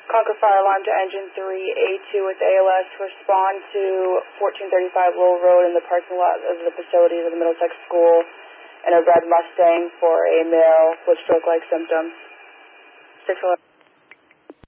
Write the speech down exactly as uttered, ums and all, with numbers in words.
Concord Fire Alarm to Engine three, A two with A L S, respond to fourteen thirty-five Lowell Road in the parking lot of the facilities of the Middlesex School in a red Mustang for a male with stroke-like symptoms. six eleven